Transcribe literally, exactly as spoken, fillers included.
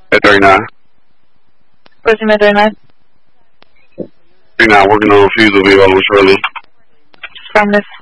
At thirty-nine. Pushing at thirty-nine. thirty-nine, working on refusal, be over shortly. From this.